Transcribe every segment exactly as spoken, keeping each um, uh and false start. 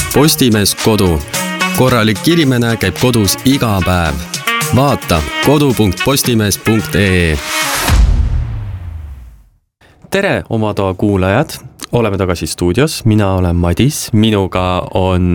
Postimees kodu. Korralik inimene käib kodus iga päev. Vaata kodu punkt postimees punkt ee. Tere, oma toa kuulajad. Oleme tagasi stuudios. Mina olen Madis. Minuga on...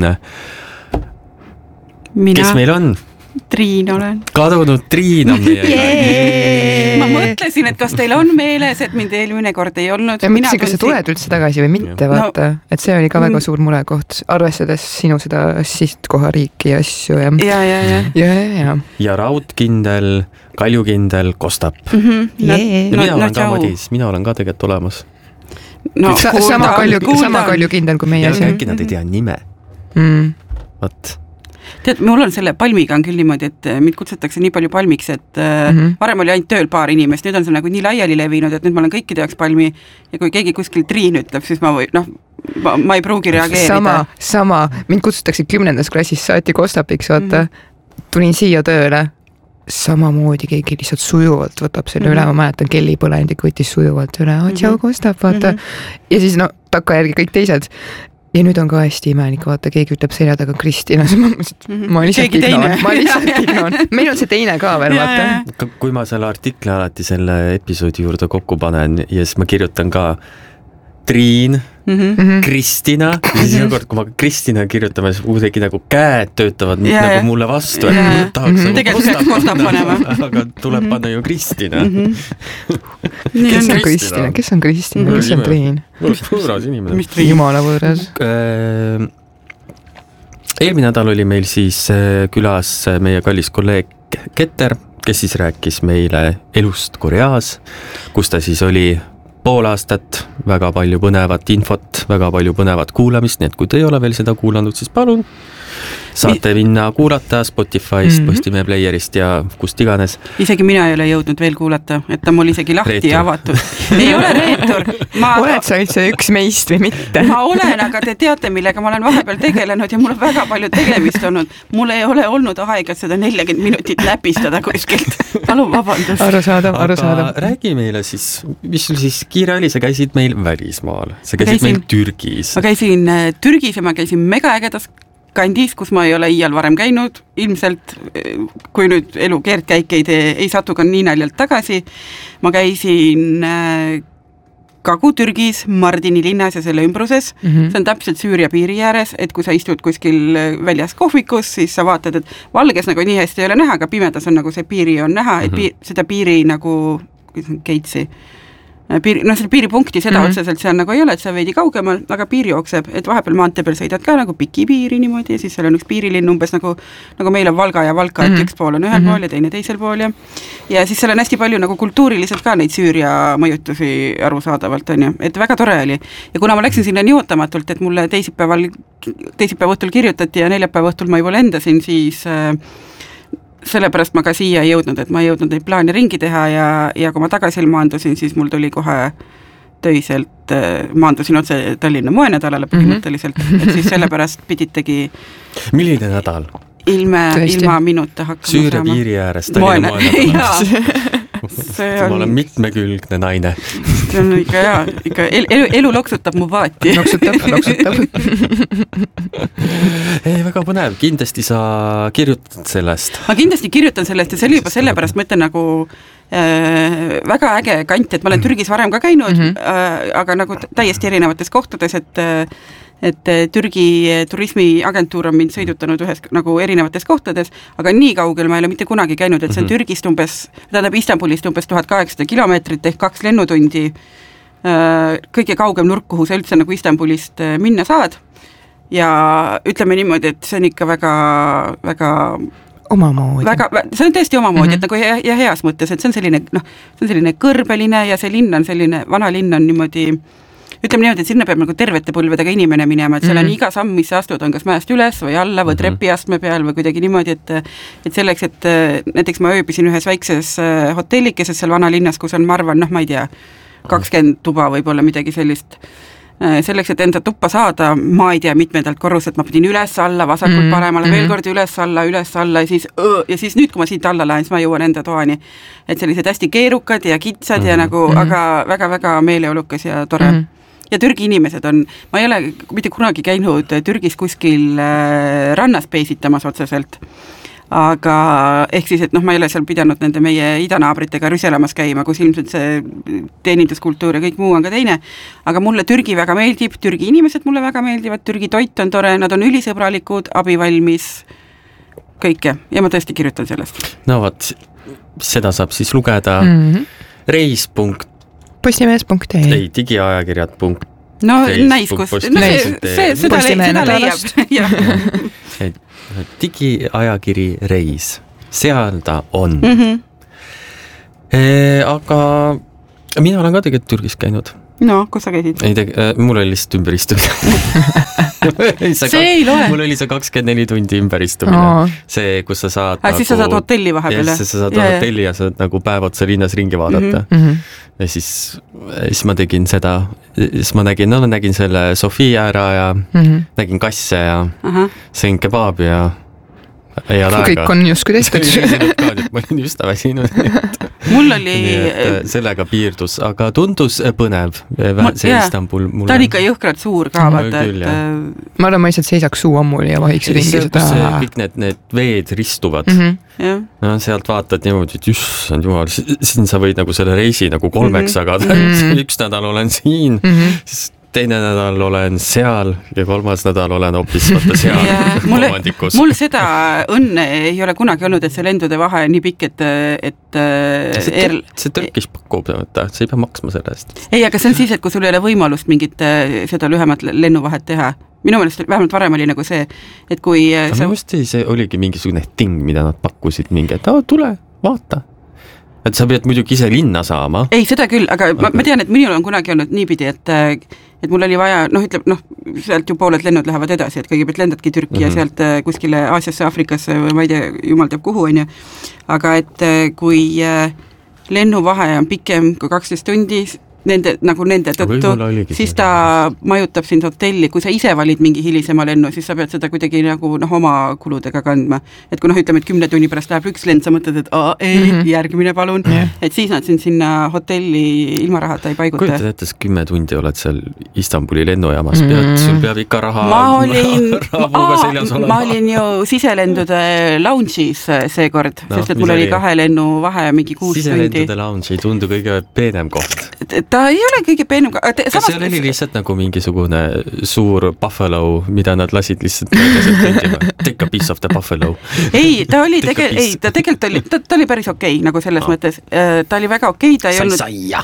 Mina. Kes meil on? Triin olen. Kadunud Triin on meie. Ma mõtlesin, et kas teil on meeles, et mind eelmine kord ei olnud. Ja mõtlesin, kas sa tuled üldse tagasi või mitte, vaata. No, et see oli ka väga suur murekoht, arvestades sinu seda sihtkoha riiki ja asju. Ja, ja, ja, ja. ja, ja. ja raudkindel, kaljukindel kostab. Mm-hmm. Ja mina no, olen no, ka Madis, mina olen ka tegelikult olemas. No, Sa, kuulda, sama, kalju, sama kaljukindel kui meie. Ja äkki nad ei tea nime. Mm. Vat. Tead, mul on selle palmiga on küll niimoodi, et mind kutsutakse nii palju palmiks, et mm-hmm. varem oli ainult tööl paar inimest, nüüd on see nagu nii laiali levinud, et nüüd ma olen kõikide jaoks palmi ja kui keegi kuskil Triin ütleb, siis ma või, noh, ma, ma ei pruugi reageerida. Sama, sama. Mind kutsutakse kümnendas klassis saati Kostapiks, vaata. Mm-hmm. Tulin siia tööle. Samamoodi keegi lihtsalt sujuvalt võtab selle mm-hmm. üle. Ma mäletan, Kelly Põlendik võttis sujuvalt üle. Oh, tšau, Kostap, vaata. Mm-hmm. Ja siis no, takka järgi kõik teised. Ja nüüd on ka hästi imelik, vaata, keegi ütleb selja taga Kristina, ma, ma lihtsalt ignoon. Ma lihtsalt ignoon. Meil on see teine ka veel, vaata. Kui ma selle artikli alati selle episoodi juurde kokku panen ja siis ma kirjutan ka Triin, mm-hmm. Kristina, ja siis mm-hmm. kord, kui ma Kristina kirjutame, siis kuidagi nagu käed töötavad yeah. nagu mulle vastu, et yeah. tahaks mm-hmm. nagu kostab panema. Aga tuleb mm-hmm. panna ju Kristina. Mm-hmm. Kes on Kristina? Kes on Kristina? Kes on Triin? Võõras inimene. Jumala võõras. Eelmine nädal oli meil siis külas meie kallis kolleeg Keter, kes siis rääkis meile elust Koreas, kus ta siis oli pool aastat, väga palju põnevat infot, väga palju põnevat kuulamist, nii et kui te ei ole veel seda kuulanud, siis palun saate minna kuulata Spotify'st, mm-hmm. Postimehe playerist ja kust iganes. Isegi mina ei ole jõudnud veel kuulata, et ta mul isegi lahti reetur. Ja avatud. Ei ole reetur. Ma... Oled sa üldse üks meist või mitte? Ma olen, aga te teate, millega ma olen vahepeal tegelenud ja mul on väga palju tegemist olnud. Mul ei ole olnud aega seda nelikümmend minutit läpistada kuskilt. Palun vabandust. Arusaadav, arusaadav. Aga räägi meile siis, mis sul siis kiire oli, sa käisid meil välismaal. Sa käisid käisin, meil Türgis. Ma käisin Türgis ja ma käisin megaägedas kandis, kus ma ei ole iial varem käinud. Ilmselt, kui nüüd elu keerdkäik ei, tee, ei satu ka nii naljalt tagasi. Ma käisin Kagu-Türgis, Mardini linnas ja selle ümbruses. Mm-hmm. See on täpselt Süüria piiri ääres, et kui sa istud kuskil väljas kohvikus, siis sa vaatad, et valges nagu nii hästi ei ole näha, aga pimedas on nagu see piiri on näha, et piir, seda piiri nagu, kuidas on keitsi, Piiri, no selle piiripunkti seda mm-hmm. otseselt seal nagu ei ole, et see veidi kaugemal, aga piir jookseb, et vahepeal maantee peal sõidad ka nagu piki piiri niimoodi ja siis seal on üks piirilinn umbes nagu, nagu meil on Valga ja Valka, mm-hmm. et üks pool on ühel mm-hmm. pool ja teine teisel pool ja ja siis seal on hästi palju nagu kultuuriliselt ka neid Süüria mõjutusi arusaadavalt on ju, et väga tore oli ja kuna ma läksin sinna nii ootamatult, et mulle teisipäeval, teisipäeva õhtul kirjutati ja neljapäeva õhtul ma juba lendasin, siis äh, sellepärast ma ka siia ei jõudnud, et ma ei jõudnud neid plaane ringi teha ja, ja kui ma tagasi maandusin, siis mul tuli kohe töiselt, maandusin otse Tallinna moenädalale põhimõtteliselt, et siis sellepärast piditegi... Milline nädal? Ilme, ilma minuta hakkama Süüria saama. Piiri ääres Tallinna moenädalale. See on... Ma olen mitmekülgne naine. See on ikka hea, ikka elu, elu loksutab mu vaati. Loksutab, loksutab. Ei, väga põnev, kindlasti sa kirjutad sellest. Ma kindlasti kirjutan sellest ja see oli juba sellepärast, ma ütlen nagu äh, väga äge kant, et ma olen Türgis varem ka käinud, mm-hmm. äh, aga nagu täiesti erinevates kohtades, et äh, et Türgi turismiagentuur on mind sõidutanud ühes nagu erinevates kohtades, aga nii kaugel ma ei ole mitte kunagi käinud, et see on Türgist umbes, tähendab Istanbulist umbes tuhat kaheksasada kilomeetrit ehk kaks lennutundi, kõige kaugem nurk, kuhu sa üldse nagu Istanbulist minna saad ja ütleme niimoodi, et see on ikka väga, väga omamoodi. Väga, see on tõesti omamoodi, mm-hmm. et nagu ja, ja heas mõttes, et see on selline, noh, see on selline kõrbeline ja see linn on selline, vana linn on niimoodi ütleme niimoodi, et sinna peab nagu tervete põlvedega inimene minema, et seal on mm-hmm. iga samm, mis sa astud, on kas mäest üles või alla või trepiastme peal või kuidagi niimoodi, et, et selleks, et näiteks ma ööbisin ühes väikses hotellikeses seal vana linnas, kus on, ma arvan, noh, ma ei tea, kakskümmend tuba võib-olla midagi sellist. Selleks, et enda tuppa saada, ma ei tea, mitmendalt korruselt, ma pidin üles alla, vasakult paremale, mm-hmm. veel kord üles alla, üles alla ja siis, õõ, ja siis nüüd, kui ma siit alla lähen, siis ma jõuan enda toani. Et sellised hästi keerukad ja kitsad mm-hmm. ja nagu, mm-hmm. aga väga-väga meeleolukas ja tore. Mm-hmm. ja Türgi inimesed on, ma ei ole mitte kunagi käinud Türgis kuskil rannas peisitamas otseselt, aga ehk siis, et noh, ma ei ole seal pidanud nende meie idanaabritega rüselamas käima, kus ilmselt see teeninduskultuur ja kõik muu on ka teine, aga mulle Türgi väga meeldib, Türgi inimesed mulle väga meeldivad, Türgi toit on tore, nad on ülisõbralikud, abivalmis, kõike ja ma tõesti kirjutan sellest. No vot, seda saab siis lugeda mm-hmm. reis. postimees punkt ee ei, digiajakirjad. No näis, kus, no see, see, seda, seda leiab. Digiajakiri Reis, seal ta on. Mm-hmm. E, aga mina olen ka tegelikult Türgis käinud. No, kus sa käisid? Ei tege, mul oli lihtsalt ümberistumine. see ei loe. Mul oli see kakskümmend neli tundi ümberistumine. Oh. See, kus sa saad ah, nagu... siis sa saad hotelli vahepeal. Ja siis sa saad ja, hotelli ja saad nagu päev otsa linnas ringi vaadata. Mm-hmm. Ja siis, siis ma tegin seda, siis ma nägin, no ma nägin selle Sofia ära ja mm-hmm. nägin kasse ja Aha. sõin kebaabi ja ja kõik on justkui tehtud. Ma olin just väsinud. Mul oli... Sellega piirdus, aga tundus põnev. See ja, Istanbul mulle... Ta on ikka jõhkralt suur ka, vaata, et... Ma arvan, ma lihtsalt seisaks suu ammuli ja vahiks ringi seda... Kõik need, need veed ristuvad. Mm-hmm. No, sealt vaatad niimoodi, et jussand jumal, siin sa võid nagu selle reisi nagu kolmeks agada. Mm-hmm. Üks nädal olen siin, mm-hmm. siis teine nädal olen seal ja kolmas nädal olen hoopis võtta seal kolmandikus. Mul seda õnne ei ole kunagi olnud, et see lendude vahe on nii pikk, et, et see, er... see Türkis pakub, see ei pea maksma selle eest. Ei, aga see on siis, et kui sul ei ole võimalust mingit seda lühemat lennuvahet teha. Minu meelest vähemalt varem oli nagu see, et kui... Aga sa... Just see oligi mingisugune ting, mida nad pakkusid mingi, et tule, vaata. Et sa pead muidugi ise linna saama. Ei, seda küll, aga okay. ma, ma tean, et minul on kunagi olnud niipidi, et, et mul oli vaja, noh, ütleb, noh, sealt ju pooled lennud lähevad edasi, et kõigepealt lendadki Türki mm-hmm. ja sealt kuskile Aasiasse, Afrikasse või ma ei tea, jumal teab kuhu on ju. Aga et kui lennuvahe on pikem kui kaksteist tundi, nende, nagu nende tõttu, siis ta majutab sind hotelli, kui sa ise valid mingi hilisema lennu, siis sa pead seda kuidagi nagu noh, oma kuludega kandma. Et kui noh, ütleme, et kümne tunni pärast läheb üks lend, sa mõtled, et aa, ei, mm-hmm. järgmine palun, yeah. et siis nad sind sinna hotelli ilma rahata ei paiguta. Kujutad ette, kümme tundi oled seal Istanbuli lennujaamas, pead, mm-hmm. sul peab ikka raha ma olin, aa, ma olin ju siselendude lounge'is seekord, no, sest et mul oli kahe lennu vahe mingi kuus tundi. Siselendude lounge ei tundu kõige peenem koht. Ta ei ole kõige peenem. Kas samas... seal oli lihtsalt nagu mingisugune suur buffalo, mida nad lasid lihtsalt tundima? Take a piece of the buffalo. Ei, ta oli tege... ei, ta tegelikult oli, ta, ta oli päris okei, nagu selles no. mõttes. Ta oli väga okei, ta ei Sai olnud... saia.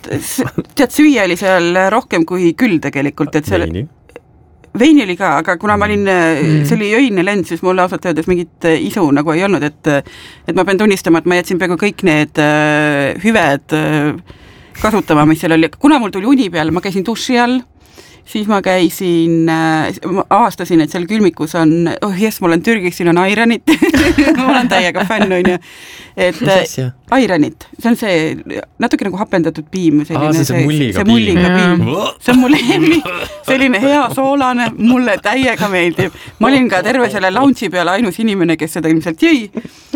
Tead, süüa oli seal rohkem kui küll tegelikult. Et seal... Veini? Veini oli ka, aga kuna ma olin, mm. see oli öine lend, siis mulle ausalt öeldes mingit isu nagu ei olnud, et, et ma pean tunnistama, et ma jätsin peaaegu kõik need uh, hüved uh, kasutama, mis seal oli. Kuna mul tuli uni peal, ma käisin duši all, siis ma käisin, ma avastasin, et seal külmikus on, oh jes, ma olen Türgis, siin on Airanit. ma olen täiega fänn, on ju. Et Airanit, see on see natuke nagu hapendatud piim. Selline, Aa, see, see mulliga see piim. Mulliga piim. See on mulle lemmik, selline hea soolane, mulle täiega meeldib. Ma olin ka terve selle lounge'i peale ainus inimene, kes seda ilmselt jõi,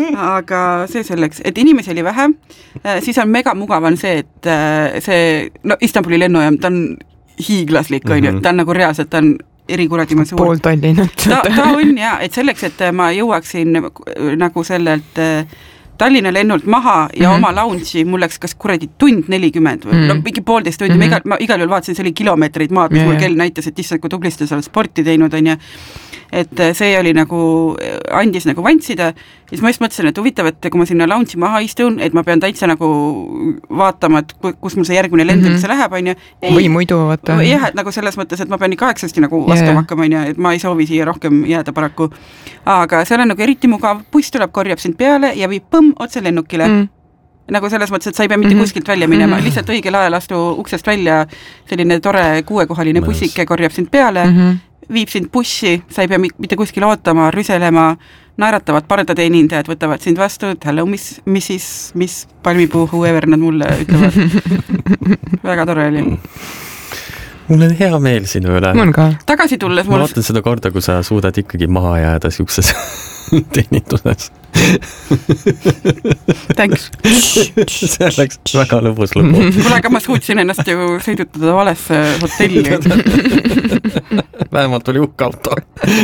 aga see selleks, et inimesi oli vähe, siis on mega mugav on see, et see, no Istanbuli lennujaam, ta on hiiglaslik, on ju, ta on nagu reaalselt, ta on erikuradimaa suur. Pool Tallinnat. Ta, ta on ja, et selleks, et ma jõuaksin nagu sellelt Tallinna lennult maha ja mm-hmm. oma lounge'i mul läks kas kuradi tund nelikümmend või mm-hmm. no mingi poolteist tundi, mm-hmm. ma, igal, ma igal juhul vaatasin, see oli kilomeetrid maad, mis yeah, mul kell näitas, et issand, kui tublisti sa oled sporti teinud, on ja et see oli nagu, andis nagu vantsida, siis ma just mõtlesin, et huvitav, et kui ma sinna lounge'i maha istun, et ma pean täitsa nagu vaatama, et kus mul see järgmine lend mm-hmm. üldse läheb, on ju. Või muidu vaata. Jah, et nagu selles mõttes, et ma pean nii kaheksasti nagu vastama yeah. hakkama, on ju, et ma ei soovi siia rohkem jääda paraku. Aga seal on nagu eriti mugav, buss tuleb, korjab sind peale ja viib põmm otse lennukile. Mm. Nagu selles mõttes, et sa ei pea mitte mm-hmm. kuskilt välja minema, mm-hmm. lihtsalt õigel ajal astu uksest välja selline tore kuuekohaline Mõnes. bussike korjab sind peale, mm-hmm. viib sind bussi, sa ei pea mitte kuskil ootama, rüselema, naeratavad pardateenindajad võtavad sind vastu, et hello, mis, mis siis, mis palmipuu, whoever nad mulle ütlevad. Väga tore oli. mul on hea meel sinu üle. Mul ka. Tagasi tulles ma vaatan seda korda, kui sa suudad ikkagi maha jääda siukses tehnituses. Thanks. See oleks väga lõbus lõbu. Kuule, aga ma suutsin ennast ju sõidutada valesse hotelli. Vähemalt oli hukk auto.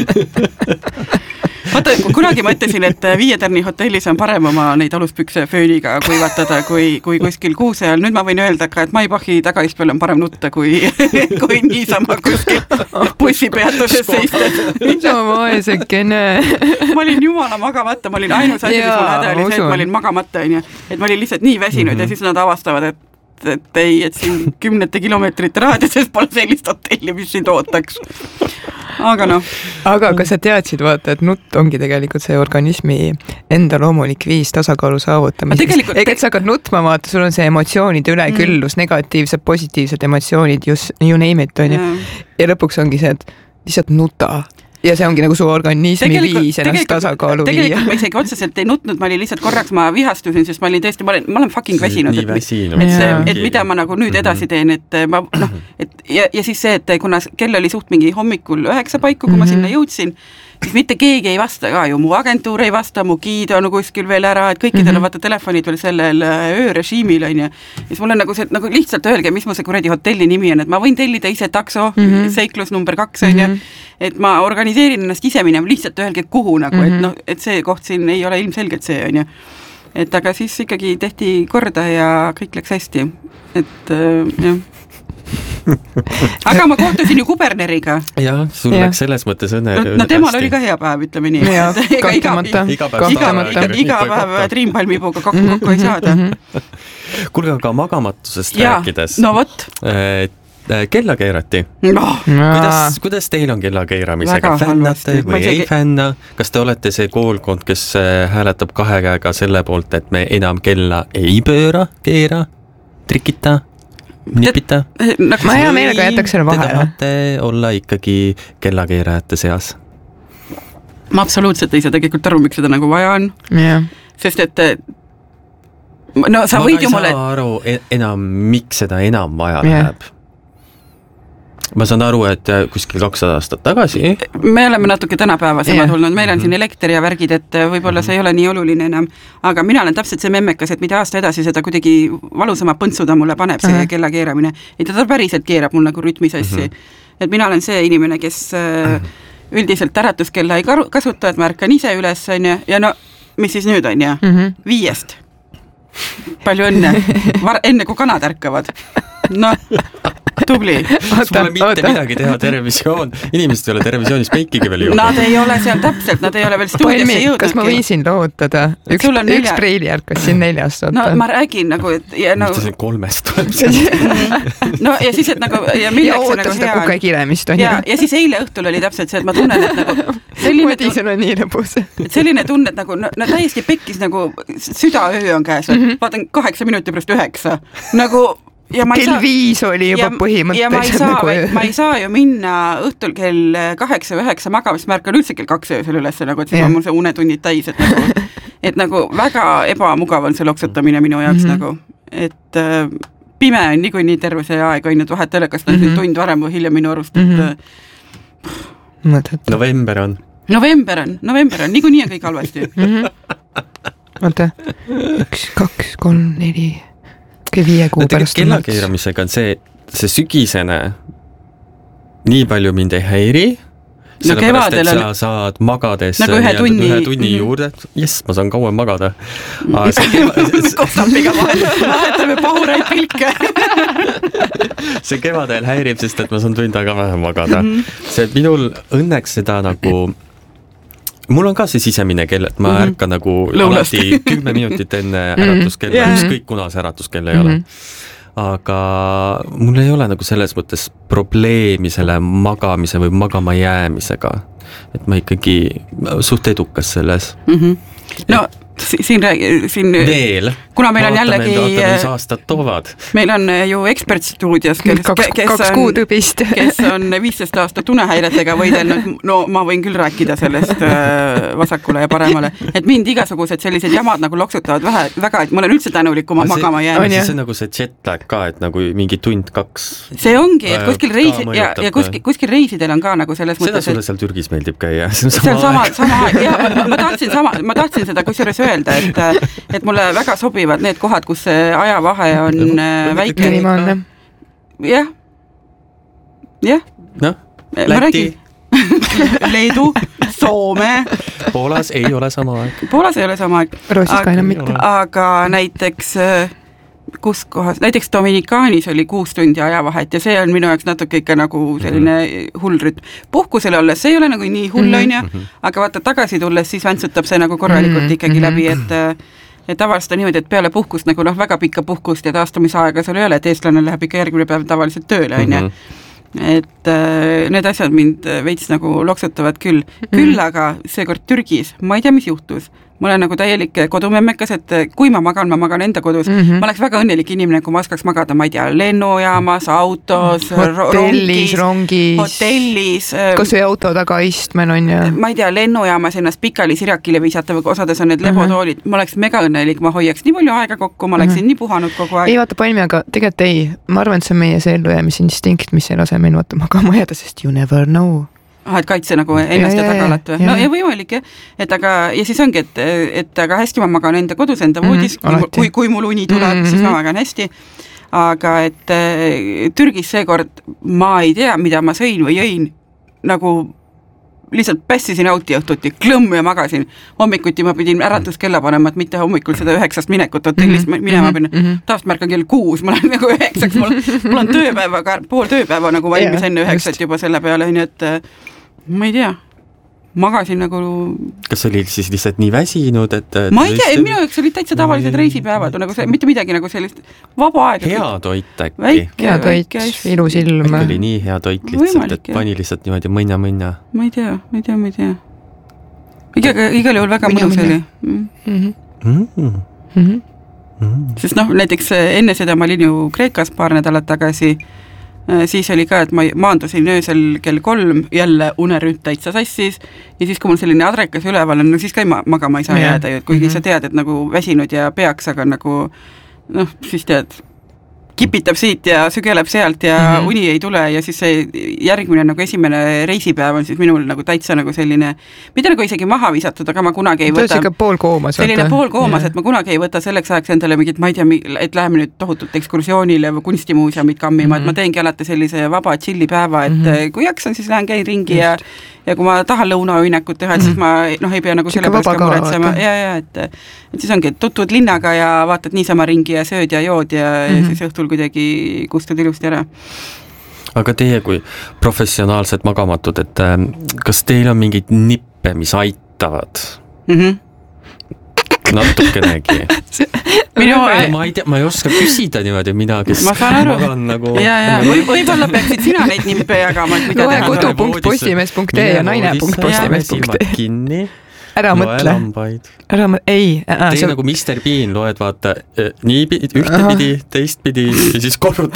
Vaata, kunagi ma ütlesin, et Viie Tärni hotellis on parem oma neid aluspükse fööniga kuivatada kui, kui kuskil kuuse all. Nüüd ma võin öelda ka, et Maibachi tagaistpel on parem nutta kui, kui niisama kuskil bussipeatuses seistes. Mida vaesekene. Ma olin jumala magamata, ma olin ainus asi, mis mul häda oli see, et ma olin magamata, et ma olin lihtsalt nii väsinud mm-hmm. ja siis nad avastavad, et et ei, et siin kümnete kilomeetrite raadiuses pole sellist hotelli, mis sind ootaks. Aga noh. Aga kas sa teadsid, vaata, et nutt ongi tegelikult see organismi enda loomulik viis tasakaalu saavutamiseks. Ega et sa hakkad nutma, vaata, sul on see emotsioonide üleküllus, mm. negatiivsed, positiivsed emotsioonid, just you name it, on ju. Ja lõpuks ongi see, et lihtsalt nuta. Ja see ongi nagu su organismi tegelikult, viis ennast tasakaalu viia. Tegelikult ma isegi otseselt ei nutnud, ma olin lihtsalt korraks, ma vihastusin, sest ma olin tõesti, ma olen, ma olen fucking väsinud. Nii väsinud. Et, et, et mida ma nagu nüüd edasi teen, et ma, noh, et ja, ja siis see, et kuna kell oli suht mingi hommikul üheksa paiku, kui ma sinna jõudsin, siis mitte keegi ei vasta ka ju, mu agentuur ei vasta, mu giid on kuskil veel ära, et kõikidel on mm-hmm. vaata telefonid veel sellel öörežiimil, on ju. Ja siis mul on nagu see, nagu lihtsalt öelge, mis mu see kuradi hotelli nimi on, et ma võin tellida ise takso, mm-hmm. seiklus number kaks, on ju, et ma organiseerin ennast ise minema, lihtsalt öelge kuhu nagu, mm-hmm. et noh, et see koht siin ei ole ilmselgelt see, on ju. Et aga siis ikkagi tehti korda ja kõik läks hästi. Et äh, jah. Aga ma kohtusin ju kuberneriga. Jah, sul ja. Läks selles mõttes õnne. No, no temal oli ka hea päev, ütleme nii. Ja, kahtamata. Iga päev, iga päev triimpalmipuuga kokku, kokku ei saada. Kuulge, aga magamatusest ja, rääkides. No vot. Kella keerati. No. Kuidas, kuidas teil on kella keeramisega? Fännate või ei isegi... fänna? Kas te olete see koolkond, kes hääletab kahe käega selle poolt, et me enam kella ei pööra, keera, trikita? Nipita? Nagu ma hea meelega jätaks selle vahele. Te tahate olla ikkagi kellakeerajate seas? Ma absoluutselt ei saa tegelikult aru, miks seda nagu vaja on. Yeah. Sest et no sa ma võid ju mulle... Ma ei saa aru enam, miks seda enam vaja yeah. läheb. Ma saan aru, et kuskil kakssada aastat tagasi. Me oleme natuke tänapäevasemad yeah. olnud, meil on siin elekter ja värgid, et võib-olla see ei ole nii oluline enam, aga mina olen täpselt see memmekas, et mida aasta edasi seda kuidagi valusama põntsuda mulle paneb see uh-huh. kella keeramine. Et ta päriselt keerab mul nagu rütmisassi. Uh-huh. Et mina olen see inimene, kes uh-huh. üldiselt äratuskella ei kasuta, et ma ärkan ise üles, on ju, ja no, mis siis nüüd on, ja? Uh-huh. Viiest. Palju õnne. Var- enne kui kanad ärkavad. No, tubli. Sul pole mitte oota. Midagi teha televisioon. Inimesed ei ole televisioonis peikigi veel jõudnud. Nad ei ole seal täpselt, nad ei ole veel stuudiosse jõudnud. Kas ma võin siin lootada? Üks, üks preili ärkas siin neljast. No ma räägin nagu, et ja no... Mis ta siin kolmest tuleb? No ja siis, et nagu... Ja, ja oota nagu seda kuke kiremist on ja, ja siis eile õhtul oli täpselt see, et ma tunnen, et nagu... Selline Madison on nii lõbus. Selline tunne, et nagu no, no täiesti pekkis nagu südaöö on käes. Mm-hmm. Vaatan kaheksa minuti pärast üheksa. Nagu... kell viis oli juba ja, põhimõtteliselt. Ja ma ei, saa, nagu... ma ei saa ju minna õhtul kell kaheksa või üheksa magamist, ma ärkan üldse kell kaks öösel üles, nagu, et siis on mul see unetunnid täis, et nagu, et nagu väga ebamugav on see loksutamine minu jaoks mm-hmm. nagu, et äh, pime on niikuinii terve see aeg, on nüüd vahet ei ole, kas ta mm-hmm. tund varem või hiljem minu arust, et mm-hmm. äh, november on. November on, november on, niikuinii on kõik halvasti. Mm-hmm. Oota, üks, kaks, kolm, neli... viie kuu no, pärast. Kellakeeramisega on see, see sügisene nii palju mind ei häiri, no sellepärast, et sa saad magades nagu ühe tunni, ühe tunni mm-hmm. juurde. Jess, ma saan kauem magada. Kostapiga vahetame pahuraid pilke. See kevadel häirib, sest et ma saan tund aega vähem magada. Mm-hmm. See, et minul õnneks seda nagu... Mul on ka see sisemine kell, et ma mm-hmm. ärkan nagu Lõunast. Alati kümme minutit enne äratuskella, mm-hmm. ükskõik kuna see äratuskell ei mm-hmm. ole. Aga mul ei ole nagu selles mõttes probleemi selle magamise või magama jäämisega. Et ma ikkagi suht edukas selles. Mm-hmm. No siin, siin veel, kuna meil on jällegi, mis aastad toovad. Meil on ju ekspertstuudios, kes, kaks, kes, kaks on, kuud õpist. kes on viisteist aastat unehäiretega võidelnud, no ma võin küll rääkida sellest vasakule ja paremale, et mind igasugused sellised jamad nagu loksutavad vähe, väga, et ma olen üldse tänulik, kui ma see, magama jään. See on nagu see jetlag ka, et nagu mingi tund kaks. See ongi, et kuskil reisi ja, ja kuskil, kuskil reisidel on ka nagu selles seda mõttes. Seda sulle seal Türgis meeldib käia. See on sama, sama, sama aeg. Ja, ma, ma, tahtsin sama, ma tahtsin seda kusjuures öelda, et, et mulle väga sobivad need kohad, kus see ajavahe on väike. Jah. Jah. No, Läti. Leedu, Soome. Poolas ei ole sama aeg. Poolas ei ole sama aeg. Rootsis ka enam mitte. Aga näiteks kus kohas, näiteks Dominikaanis oli kuus tundi ajavahet ja see on minu jaoks natuke ikka nagu selline hull rütm. Puhkusele olles see ei ole nagu nii hull on mm -hmm. aga vaata tagasi tulles siis vantsutab see nagu korralikult ikkagi mm -hmm. läbi, et et tavaliselt on niimoodi, et peale puhkust nagu noh, väga pikka puhkust ja taastumisaega seal ei ole, et eestlane läheb ikka järgmine päev tavaliselt tööle, on ju. Et äh, need asjad mind veits nagu loksutavad küll. Küll aga seekord Türgis, ma ei tea, mis juhtus. Ma olen nagu täielik kodumemmekas, et kui ma magan, ma magan enda kodus. Mm -hmm. Ma oleks väga õnnelik inimene, kui ma oskaks magada, ma ei tea, lennujaamas, autos, hotellis, rongis, hotellis. Kas või auto taga istmen on ja... Ma ei tea, lennujaamas ennast pikali sirakile viisata, osades on need lebotoolid. Ma oleks mega õnnelik, ma hoiaks nii palju aega kokku, ma oleksin mm -hmm. nii puhanud kogu aeg. Ei vaata palmi, aga tegelikult ei. Ma arvan, et see on meie see ellujäämise instinkt, mis ei lase meil vaata magama jääda, sest you never know. Ah, et kaitse nagu ennast ja, ja tagalat või? No ja võimalik jah, et aga, ja siis ongi, et, et aga hästi ma magan enda kodus, enda voodis, mm -hmm, kui, kui mul uni tuleb, mm -hmm. siis ma magan hästi, aga et Türgis seekord ma ei tea, mida ma sõin või jõin, nagu lihtsalt pässisin auti õhtuti, klõmm ja magasin. Hommikuti ma pidin äratuskella panema, et mitte hommikul seda üheksast minekut hotellist mm -hmm. minema mm -hmm. Taast märkan kell kuus, ma olen nagu üheksaks, mul, mul on tööpäeva, pool tööpäeva nagu valmis yeah, enne üheksat juba selle peale, nii et ma ei tea, magasin nagu... Kas oli siis lihtsalt nii väsinud, et... Ma ei tea, minu jaoks olid täitsa tavalised reisipäevad, nagu see, mitte midagi nagu sellist vaba aega. Hea toit äkki. Väike, hea toit, ilus ilm. Äkki oli nii hea toit lihtsalt, et pani lihtsalt niimoodi mõnna-mõnna. Ma ei tea, ma ei tea, ma ei tea. Iga, igal juhul väga mõnus oli. Mm. Mm -hmm. Mm -hmm. Sest noh, näiteks enne seda ma olin ju Kreekas paar nädalat tagasi, siis oli ka, et ma maandusin öösel kell kolm, jälle uneründ täitsa sassis ja siis, kui mul selline adrekas üleval on, no siis ka ei magama ei saa yeah. jääda, kuigi mm-hmm. sa tead, et nagu väsinud ja peaks, aga nagu noh, siis tead, kipitab siit ja sügeleb sealt ja mm-hmm. uni ei tule ja siis see järgmine nagu esimene reisipäev on siis minul nagu täitsa nagu selline, mitte nagu isegi maha visatud, aga ma kunagi ei võta... See on ikka poolkoomas. Selline poolkoomas, yeah. et ma kunagi ei võta selleks ajaks endale mingit, ma ei tea, et läheme nüüd tohutult ekskursioonile või kunstimuuseumit kammima, mm-hmm. et ma teengi alati sellise vaba chillipäeva, et mm-hmm. kui jaksan, siis lähen käin ringi ja, ja kui ma tahan lõunaünnekut teha, et siis ma noh, ei pea nagu selle pärast ka muretsema. Ja, ja, et, et siis ongi, et tutvud linnaga ja vaatad niisama ringi ja sööd ja jood ja, mm-hmm. ja siis õhtul kuidagi kustud ilusti ära. Aga teie kui professionaalsed magamatud, et kas teil on mingid nippe, mis aitavad? Mm-hmm. Natukenegi. Minu... Ma ei tea, ma ei oska küsida niimoodi mina, kes ma saan aru. Nagu... Ja, ja. Või, võib-olla peaksid sina neid nippe jagama. Loe kodu punkt postimees punkt ee ja naine punkt postimees punkt ee. Kinni. Ära mõtle. Ära mõtle. Ei. Ää, Tee see... nagu mister Bean, loed vaata nii ühtepidi, teistpidi ja siis korrutad.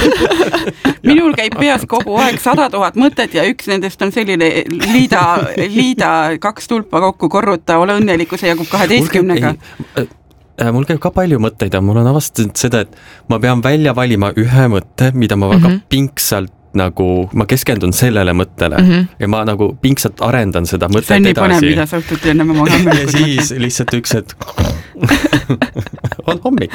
Minul käib peas kogu aeg sada tuhat mõtet ja üks nendest on selline liida, liida kaks tulpa kokku, korruta, ole õnnelikkuse jagub kaheteistkümnega. Mul käib ka palju mõtteid ja mul on avastanud seda, et ma pean välja valima ühe mõtte, mida ma väga mm-hmm. pingsalt nagu, ma keskendun sellele mõttele mm-hmm. ja ma nagu pingsalt arendan seda mõtet edasi. See on nii põnev, mida sa õhtuti enne ma magama. Ja siis lihtsalt üks, et on hommik.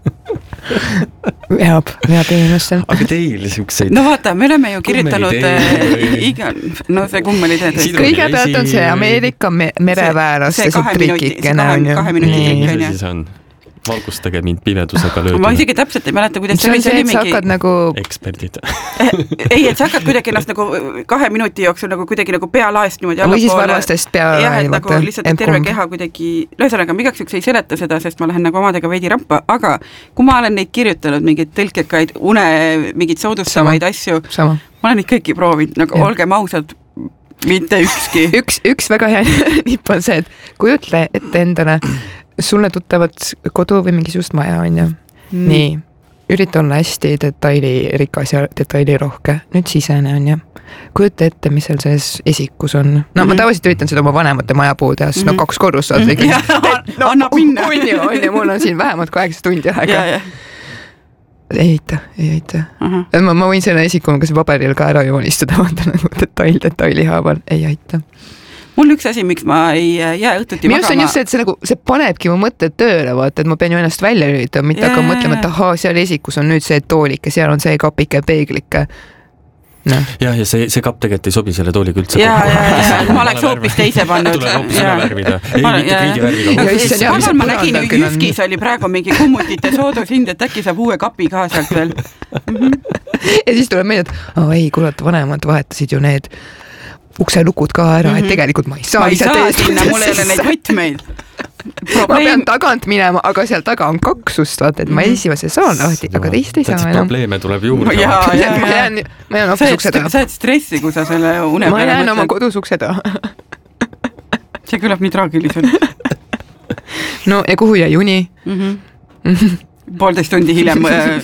Veab, veab inimestel. Aga teil siukseid... No vaata, me oleme ju kirjutanud iga, no see kummelidee. Kõigepealt on see Ameerika mereväärlaste trikikene. See kahe minuti trikikene. Valgustage mind pimedusega lööduna. Ma isegi täpselt ei mäleta, kuidas see oli see, et sa hakkad nagu... Eksperdid. Ei, et sa hakkad kuidagi ennast nagu kahe minuti jooksul nagu kuidagi nagu pealaest niimoodi või siis varvastest peale. Jah, et nagu lihtsalt terve keha kuidagi... Lõõsanaga, ma igaks üks ei seleta seda, sest ma lähen nagu omadega veidi rampa, aga kui ma olen neid kirjutanud, mingeid tõlkekaid, une, mingeid soodustavaid Sama. asju, Sama. ma olen neid kõiki proovinud, nagu ja. olgem ausad, mitte ükski. Üks, üks väga hea nipp on see, et kujutle ette endale sulle tuttavat kodu või mingisugust maja on ju mm. nii, ürita olla hästi detailirikas ja detailirohke, nüüd sisene on ju kujuta ette, mis seal selles esikus on. No mm-hmm. ma tavaliselt üritan seda oma vanemate maja puhul teha, sest mm-hmm. no kaks korrust saad mm-hmm. ikkagi. No, annab minna. On ju, on ju, mul on siin vähemalt kaheksa tundi aega. Ja, ja. Ei aita, ei aita. Uh-huh. Ma, ma võin selle esikul kas paberil ka ära joonistada, vaata nagu detail, detaili haaval, ei aita. Mul üks asi, miks ma ei jää õhtuti magama. Minust on just see, et see, nagu, see panebki mu mõtted tööle, vaata, et ma pean ju ennast välja üritama, mitte hakkama mõtlema, et ahaa, seal esikus on nüüd see toolike, seal on see kapike, peeglike. No. Ja, ja see, see kapp tegelikult ei sobi selle tooliga üldse. Ja, ja, ja, ma oleks hoopis teise pannud. Tuleb hoopis seda värvida. Ei, mitte kõigi värviga. Pagal ma nägin, Jüskis oli praegu mingi kummutite soodushind, et äkki saab uue kapi ka sealt veel. Ja siis tuleb meelde, et oh, ei, kurat, vanemad vahetasid ju need ukselukud ka ära, et tegelikult ma ei saa. Ma ei saa sinna, mul ei ole neid võtmeid. Probleem... Ma pean tagant minema, aga seal taga on kaksust, vaata, et ma esimese saan lahti, aga teist ei saa enam. Probleeme tuleb juurde. Ja, ja, ma jään, ma jään hoopis ukse taha. Sa jääd stressi, kui sa selle une ma jään oma kodus ukse taha. See kõlab nii traagiliselt. No ja kuhu jäi uni? Mm-hmm. Poolteist tundi hiljem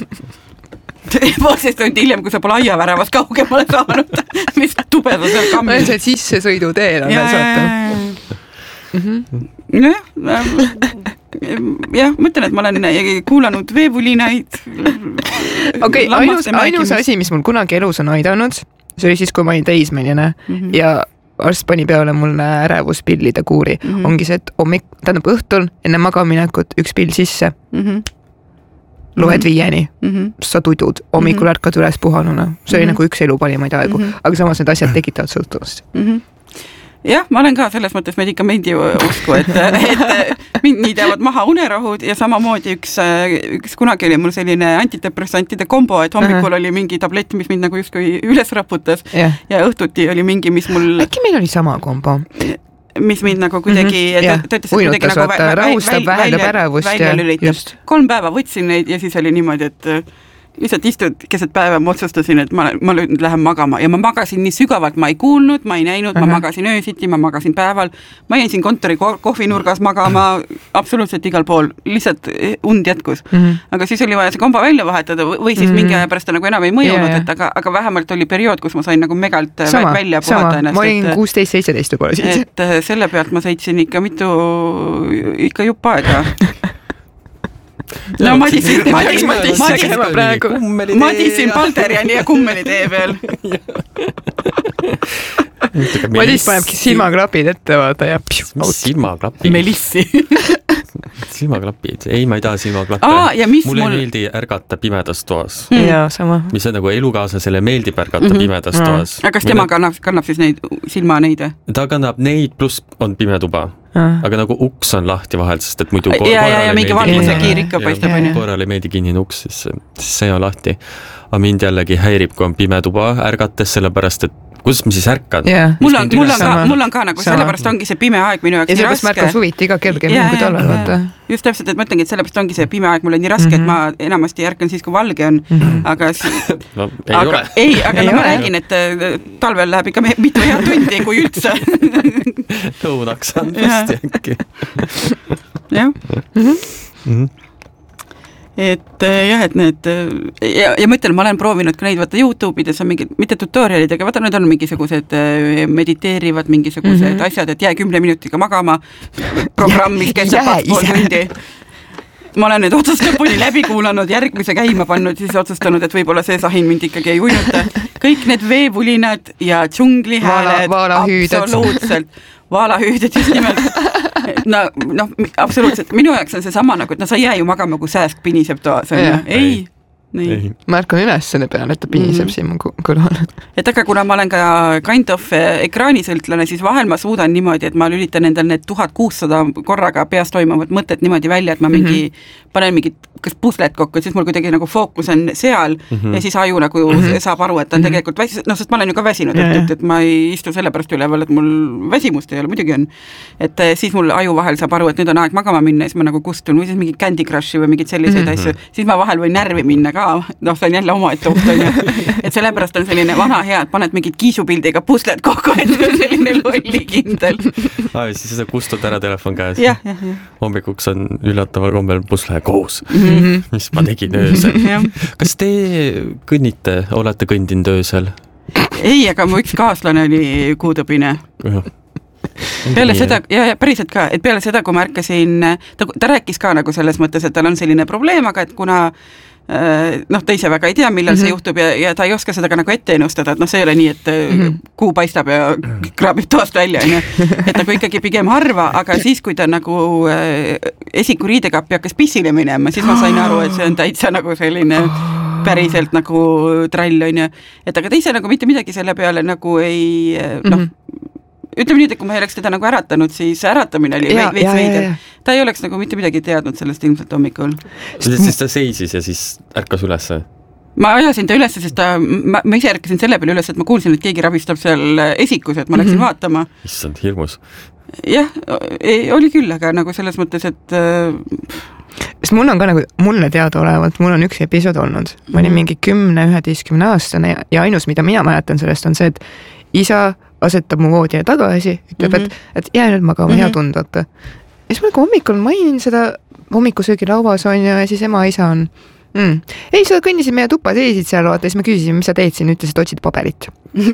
poolteist tundi hiljem, kui sa pole aiaväravast kaugemale saanud, mis tubeda seal kammi. Ma olen seal sisse sõidu teel. Ja, ja, ja. Mm-hmm. jah, jah, mõtlen, et ma olen kuulanud veevulinaid. Okei, okay, ainus, ainus asi, mis mul kunagi elus on aidanud, see oli siis, kui ma olin teismeline mm-hmm. ja arst pani peale mulle ärevuspillide kuuri. Mm-hmm. Ongi see, et hommik, tähendab õhtul enne magaminekut üks pill sisse. Mm-hmm. Loed mm-hmm. viieni, mm-hmm. sa tudud, hommikul mm-hmm. ärkad üles puhanuna. See oli mm-hmm. nagu üks elu parimaid aegu, mm-hmm. aga samas need asjad tekitavad sõltuvust. Mm-hmm. Jah, ma olen ka selles mõttes medikamendi usku, et, et mind nii teevad maha unerohud ja samamoodi üks, üks kunagi oli mul selline antidepressantide kombo, et hommikul uh-huh. oli mingi tablett, mis mind nagu justkui üles raputas yeah. ja õhtuti oli mingi, mis mul... Äkki meil oli sama kombo? Mis mind nagu kuidagi... Mm-hmm. Yeah. Töötas, uinutas, nagu vaata, vä- rahustab, vähendab ärevust ja just. Kolm päeva võtsin neid ja siis oli niimoodi, et... lihtsalt istud keset päeva, ma otsustasin, et ma, ma nüüd lähen magama ja ma magasin nii sügavalt, ma ei kuulnud, ma ei näinud, ma magasin öösiti, ma magasin päeval, ma jäin siin kontori kohvinurgas magama absoluutselt igal pool, lihtsalt und jätkus. Mm-hmm. Aga siis oli vaja see komba välja vahetada või siis mm-hmm. mingi aja pärast ta nagu enam ei mõjunud, yeah. et aga, aga vähemalt oli periood, kus ma sain nagu megalt sama, välja puhata ennast. Ma olin kuusteist seitseteist juba siis. Et selle pealt ma sõitsin ikka mitu, ikka jupp aega. No Madisin, Madisin, Madisin, Madisin Palderjani ja kummeli tee peal. Madis panebki silmaklapid ette, vaata ja silmaklapid? Melissi. Silmaklapid? Ei, ma ei taha silmaklappe. Aa, ja mis mulle mul... ei meeldi ärgata pimedas toas. Mm. Jaa, sama. Mis on nagu elukaaslasele meeldib ärgata mm-hmm. pimedas mm. toas. Aga kas tema kannab, kannab siis neid silma neid? Ta kannab neid, pluss on pime tuba. Ah. Aga nagu uks on lahti vahel, sest et muidu ko- ja, ja, ja mingi valguse kiir ikka paistab. Koerale ei meeldi kinnine uks, siis, siis see on lahti. Aga mind jällegi häirib, kui on pime tuba ärgates, sellepärast, et kuidas ma siis ärkan? Yeah. Mul, on, mul, on ka, mul on ka nagu sama. Sellepärast ongi see pime aeg minu jaoks ja nii raske. Ja sellepärast märka suviti iga kergem yeah, kui talvel, vaata. Just täpselt, et mõtlengi, et sellepärast ongi see pime aeg mulle nii raske, mm-hmm. et ma enamasti ärkan siis, kui valge on. Mm-hmm. Aga, no, ei aga, ole. Ei, aga ei no, ma räägin, et talvel läheb ikka mitu head tundi, kui üldse. Õunaks on vasti äkki. Jah. Mhm. Et jah, et need ja, ja ma ütlen, ma olen proovinud ka neid, vaata YouTube'ides on mingid, mitte tutorialid, aga vaata, need on mingisugused mediteerivad mingisugused mm-hmm. asjad, et jää kümne minutiga magama programm, mis kestab kaks pool tundi. Ma olen need otsast lõpuni läbi kuulanud, järgmise käima pannud, siis otsustanud, et võib-olla see sahin mind ikkagi ei uinuta. Kõik need veevulinad ja džunglihääled, vaala, vaala absoluutselt, vaalahüüded just nimelt. No, no, absoluutselt. Minu jaoks on see sama nagu, et no sa jää ju magama, kui sääsk piniseb toas. Ja, ei. Nii. Ma ärkan üles selle peale, et ta piniseb mm-hmm. siin mu kõrval. Et aga kuna ma olen ka kind of ekraanisõltlane, siis vahel ma suudan niimoodi, et ma lülitan endal need tuhat kuussada korraga peas toimuvat mõtet niimoodi välja, et ma mingi mm-hmm. panen mingid kas puslet kokku, et siis mul kuidagi nagu fookus on seal mm -hmm. ja siis aju nagu mm -hmm. saab aru, et on mm -hmm. tegelikult väsi-, noh, sest ma olen ju ka väsinud, et, et, et ma ei istu sellepärast üleval, et mul väsimust ei ole, muidugi on. Et siis mul aju vahel saab aru, et nüüd on aeg magama minna ja siis ma nagu kustun või siis mingi Candy Crushi või mingid selliseid mm -hmm. asju, siis ma vahel võin närvi minna ka, noh, see on jälle oma ette oht, on ju. Et sellepärast on selline vana hea, et paned mingid kiisupildiga puslet kokku, et on selline lollikindel. Ah, siis sa kustud ära telefon käes. Ja, ja, ja. Hommikuks on üllataval kombel pusle koos, mm -hmm. mis ma tegin öösel. Kas te kõnnite, olete kõndinud öösel? Ei, aga mu üks kaaslane oli kuutõbine. Peale seda, ja, ja päriselt ka, et peale seda, kui ma ärkasin, ta, ta rääkis ka nagu selles mõttes, et tal on selline probleem, aga et kuna noh, ta ise väga ei tea, millal mm -hmm. see juhtub ja, ja ta ei oska seda ka nagu ette ennustada, et noh, see ei ole nii, et mm -hmm. kuu paistab ja kraabib toast välja, on ju. Et nagu ikkagi pigem harva, aga siis, kui ta nagu esiku riidekappi hakkas pissile minema, siis ma sain aru, et see on täitsa nagu selline päriselt nagu trall, on ju. Et aga ta ise nagu mitte midagi selle peale nagu ei, noh, mm -hmm. ütleme nüüd, et kui ma ei oleks teda nagu äratanud, siis äratamine oli ja, veits veider. Ta ei oleks nagu mitte midagi teadnud sellest ilmselt hommikul. Siis ta seisis ja siis ärkas ülesse? Ma ajasin ta ülesse, sest ta, ma, ma ise ärkasin selle peale üles, et ma kuulsin, et keegi ravistab seal esikus, et ma läksin mm -hmm. vaatama. Issand, hirmus. Jah, oli küll, aga nagu selles mõttes, et sest mul on ka nagu, mulle teada olevalt, mul on üks episood olnud. Ma olin mingi kümne, üheteistkümne aastane ja, ja ainus, mida mina mäletan sellest, on see, et isa asetab mu voodile tagasi, ütleb, mm -hmm. et, et jää nüüd magama mm -hmm. hea tund, vaata. Ja siis ma nagu hommikul mainin seda hommikusöögi lauas on ja siis ema isa on mm. ei, sa kõndisid meie tuppa, seisid seal, vaata, siis me küsisime, mis sa teed siin, ütles, et otsid paberit.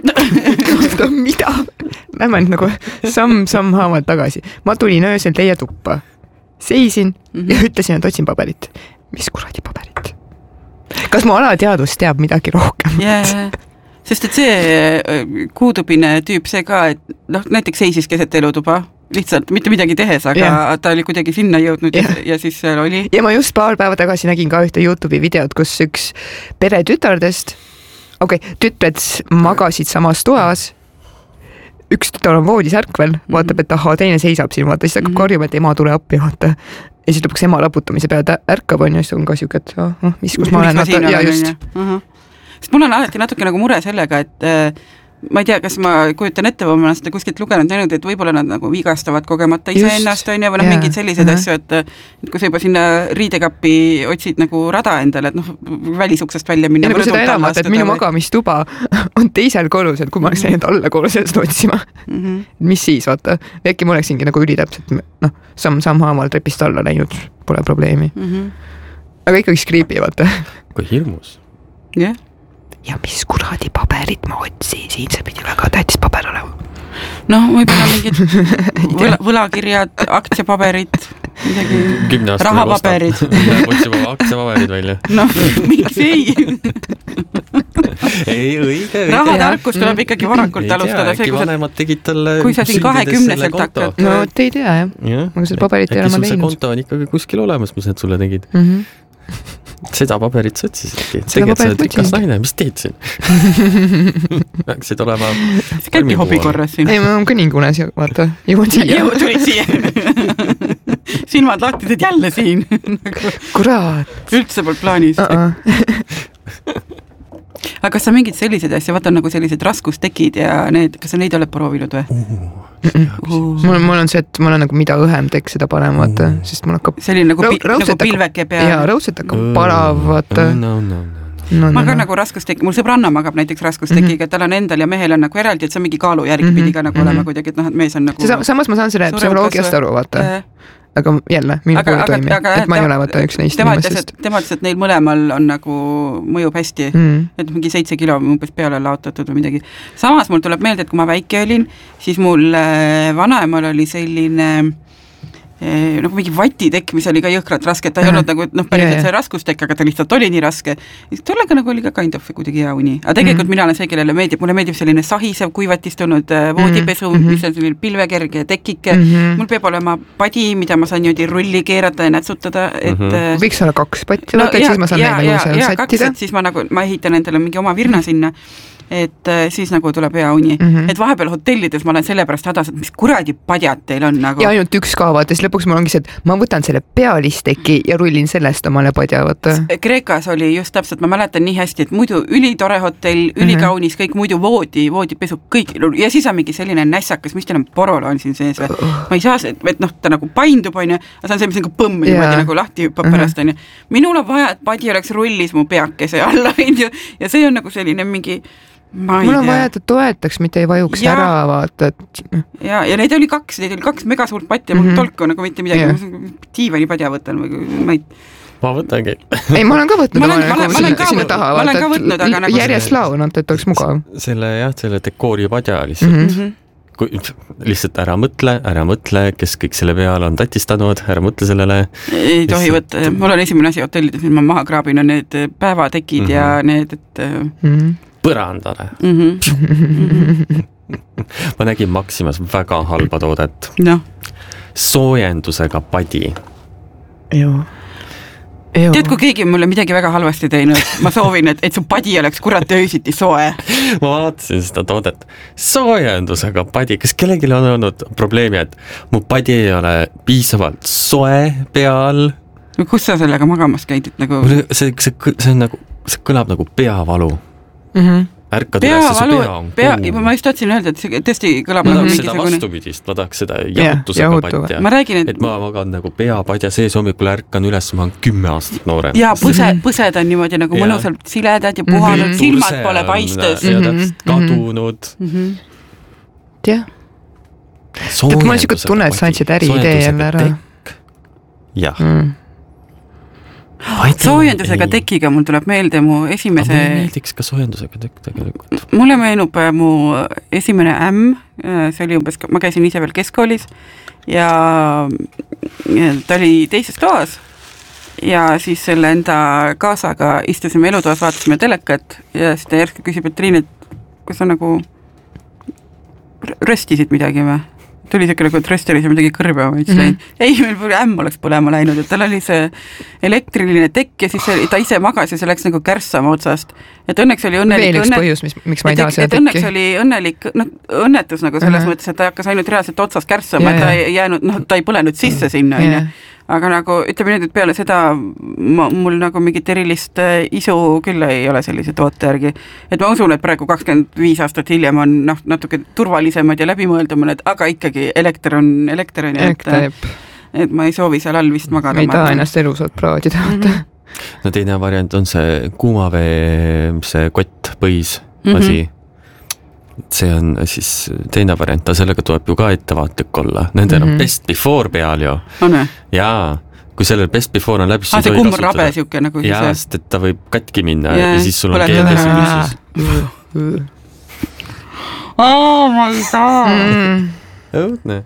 Mida? Lähme nüüd nagu samm, samm haavalt tagasi. Ma tulin öösel teie tuppa, seisin mm -hmm. ja ütlesin, et otsin paberit. Mis kuradi paberit? Kas mu alateadvus teab midagi rohkem? Yeah. Sest et see kuutõbine tüüp, see ka, et noh, näiteks seisis keset elutuba, lihtsalt mitte midagi tehes, aga ja. ta oli kuidagi sinna jõudnud ja, ja siis seal oli. Ja ma just paar päeva tagasi nägin ka ühte YouTube'i videot, kus üks pere tütardest, okei okay,, tütred magasid samas toas, üks tütar on voodis ärkvel, vaatab, et ahhaa, teine seisab siin, vaata, siis hakkab mm -hmm. karjuma, et ema tule appi, vaata. Ja siis lõpuks ema laputamise peale ta ärkab, on ja siis on ka siuke, et oh, mis, kus ma olen, vaata, ja just. Sest mul on alati natuke nagu mure sellega, et äh, ma ei tea, kas ma kujutan ette või ma olen seda kuskilt lugenud näinud, et võib-olla nad nagu vigastavad kogemata iseennast, on ju, või noh, yeah. mingid sellised uh -huh. asju, et, et kui sa juba sinna riidekappi otsid nagu rada endale, et noh, välisuksest välja minna. Ja nagu seda enamat, et minu magamistuba on teisel korrusel, kui ma oleks läinud alla korrusel seda otsima. Mm -hmm. Mis siis, vaata, äkki ma oleksingi nagu ülitäpselt, noh, samm-samm haamal trepist alla läinud, pole probleemi mm. -hmm. Aga ikkagi creepy, vaata. Kui hirmus. Jah. Yeah. Ja mis kuradi paberit ma otsisin, see pidi väga tähtis paber olema. Noh, võib-olla mingid võla, võlakirjad, aktsiapaberid, midagi, rahapaberid. Otsima aktsiapaberid välja. Noh, miks ei? Ei, õige, õige. Rahatarkus tuleb ikkagi varakult alustada. Äkki vanemad tegid talle kui sa siin kahekümneselt hakkad. No, te ei tea, jah. Aga seda paberit ei ole ma teinud. Äkki sul see konto on ikkagi kuskil olemas, mis need sulle tegid. Mhm. Seda paberit sa otsisidki. Tegelikult sa oled rikas naine, mis teed siin? Läksid olema... See käibki hobi korras siin. Ei, ma olen kõningunes, vaata. Jõuan siia. Jõu tulid siia. Silmad lahtised jälle siin. Kurat. Üldse poolt plaanis. Uh -uh. Aga kas sa mingid sellised asja, vaata nagu sellised raskustekid ja need, kas sa neid oled proovinud või? Uh, uh. Mul, mul on see, et mul on nagu mida õhem tekk, seda parem, vaata, uh. sest mul hakkab... See oli nagu, pi nagu pilveke peal. Jaa, raudselt hakkab uh. parav, vaata. No, no, no. No, ma no, ka no. nagu raskustekki, mul sõbranna magab näiteks raskustekiga, mm -hmm. tal on endal ja mehel on nagu eraldi, et see on mingi kaalu järgi mm -hmm. pidi ka nagu mm -hmm. olema kuidagi, et noh, et mees on nagu... See, samas ma saan selle psühholoogiast aru, vaata. Äh, aga jälle, minu puhul toimib, et ma ei ole vaata üks neist inimestest. Tema ütles, et neil mõlemal on nagu mõjub hästi, mm. et mingi seitse kilo umbes peale laotatud või midagi. Samas mul tuleb meelde, et kui ma väike olin, siis mul vanaemal oli selline nagu mingi vatitekk, mis oli ka jõhkralt raske, ta ei olnud nagu, noh, päriselt yeah. see raskustekk, aga ta lihtsalt oli nii raske. Tollega nagu oli ka kind of kuidagi hea uni. Aga tegelikult mm. mina olen see, kellele meeldib, mulle meeldib selline sahisev, kuivatistunud voodipesu, mm -hmm. mis on selline pilvekerge tekike. Mm -hmm. Mul peab olema padi, mida ma saan niimoodi rulli keerata ja nätsutada, et mm -hmm. võiks olla kaks patti, no, et siis ma saan ja, neid nagu seal ja, sättida. Kaks, siis ma nagu, ma ehitan endale mingi oma virna sinna. et siis nagu tuleb hea uni mm. -hmm. et vahepeal hotellides ma olen sellepärast hädas, et mis kuradi padjad teil on nagu. ja ainult üks ka, vaata, siis lõpuks mul ongi see, et ma võtan selle pealisteki ja rullin sellest omale padja, vaata. Kreekas oli just täpselt, ma mäletan nii hästi, et muidu ülitore hotell, ülikaunis, kõik muidu voodi, voodipesu, kõik, ja siis on mingi selline nässakas, mis teil on Porolo on siin sees või? Ma ei saa see, et noh, ta nagu paindub, on ju, aga see on see, mis nagu põmm yeah. niimoodi nagu lahti hüppab uh -huh. pärast, on ju. Minul on vaja, et padi oleks rullis mu peakese alla, on ju, ja see on nagu selline mingi ma mul on vaja, et ta toetaks, mitte ei vajuks ja, ära, vaata, et ja, ja neid oli kaks, neid oli kaks mega suurt patti ja mul mm -hmm. tolku nagu mitte midagi yeah., tiivani padja võtan või ma ei ma võtangi. ei, ma olen ka võtnud. ma olen, ma olen, ma olen ka, sinna taha, ma olen ka võtnud, aga nagu järjest launat, et oleks mugav. Selle jah, selle dekoori padja lihtsalt. Mm -hmm. Kui, lihtsalt ära mõtle, ära mõtle, kes kõik selle peale on tatistanud, ära mõtle sellele. Ei tohi lihtsalt... võtta, mul on esimene asi hotellides, nüüd ma maha kraabin, on need päevatekid mm -hmm. ja need, et mm -hmm. põrandale mm. -hmm. ma nägin Maximas väga halba toodet no. soojendusega padi. Joo. Ejo. Tead, kui keegi on mulle midagi väga halvasti teinud, ma soovin, et, et su padi oleks kurat öösiti soe. ma vaatasin seda toodet soojendusega padi, kas kellelgi on olnud probleemi, et mu padi ei ole piisavalt soe peal? Kus sa sellega magamas käid? Et nagu... see, see, see on nagu, see kõlab nagu peavalu. Mhm. ärkad üles ja su pea on pea, kuum. Ma just tahtsin öelda, et see tõesti kõlab ma tahaks seda vastupidist, ma tahaks seda jahutusega padja. Ma räägin, et... et ma magan nagu peapadja sees hommikul ärkan üles, ma olen kümme aastat noorem. Ja põse, põsed on niimoodi nagu ja. mõnusalt siledad ja puhanud, mm -hmm. silmad Puse pole paistes. Ja täpselt kadunud. Mm -hmm. jah. Tead, mul on siuke tunne, et sa andsid äri idee jälle ära. jah. Mm. soojendusega tekiga mul tuleb meelde mu esimese... Mulle meeldiks ka soojendusega tekk tegelikult. Mulle meenub mu esimene ämm, see oli umbes, ma käisin ise veel keskkoolis ja ta oli teises toas ja siis selle enda kaasaga istusime elutoas, vaatasime telekat ja siis ta järsku küsib, et Triin, et kas sa nagu röstisid midagi või? Tuli siuke nagu, et röst oli see midagi kõrbe, ma ütlesin, mm -hmm. ei, meil ämm oleks põlema läinud, et tal oli see elektriline tekk ja siis see, ta ise magas ja see läks nagu kärssama otsast. Et õnneks oli õnnelik... Veel üks õnne... põhjus, mis, miks ma ei taha seda tekki. Õnneks oli õnnelik no, õnnetus nagu selles uh -huh. mõttes, et ta hakkas ainult reaalselt otsast kärssama, et ta ei jäänud, noh, ta ei põlenud sisse sinna, yeah. aga nagu ütleme nüüd, et peale seda ma, mul nagu mingit erilist isu küll ei ole sellise toote järgi. Et ma usun, et praegu kakskümmend viis aastat hiljem on noh, natuke turvalisemad ja läbimõeldumad, aga ikkagi elekter on elekter on ja et, et ma ei soovi seal all vist magada. Me ei taha ennast elusalt praadida. Mm -hmm. no teine variant on see kuumavee, see kott, põis, mm -hmm. asi. See on siis teine variant, aga sellega tuleb ju ka ettevaatlik olla. Nendel mm -hmm. on best before peal ju. On või? Jaa, kui sellel best before on läbi, siis ah, see kumm rabe siuke nagu jaa, see... sest et ta võib katki minna yeah. ja siis sul on keedes ja püsis. Oh my god! Õudne.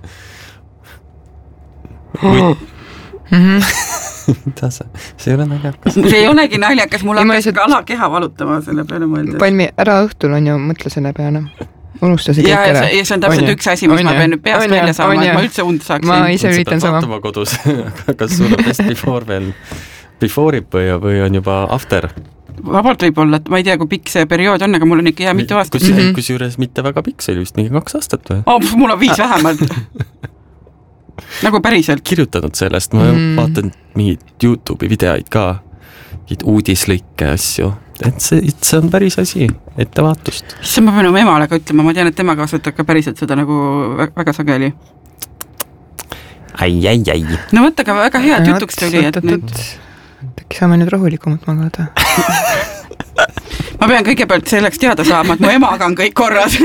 Mida sa? See ei ole naljakas. See ei olegi naljakas, mul hakkas ka alakeha valutama selle peale mõeldes. Palmi, ära õhtul on ju, mõtle selle peale. Unustasid ja, ja, ja see on täpselt üks asi, mis on ma pean nüüd peast välja saama, et ma üldse und saaksin. Ma ise üritan sama. Vaatama kodus, kas sul on best before veel before ib või, või on juba after? Vabalt võib olla, et ma ei tea, kui pikk see periood on, aga mul on ikka hea mitu aastat. Kus, mm -hmm. kus juures mitte väga pikk, see oli vist mingi kaks aastat või? Oh, mul on viis vähemalt. Nagu päriselt. Kirjutanud sellest, ma mm. vaatan mingid YouTube'i videoid ka, mingid uudislõike asju, et see, et see on päris asi, ettevaatust. See ma pean oma emale ka ütlema, ma tean, et tema kasutab ka päriselt seda nagu väga sageli. Ai, ai, ai. No võtta ka väga hea jutuks tuli, et nüüd... Äkki saame nüüd rahulikumalt magada. Ma pean kõigepealt selleks teada saama, et mu emaga on kõik korras.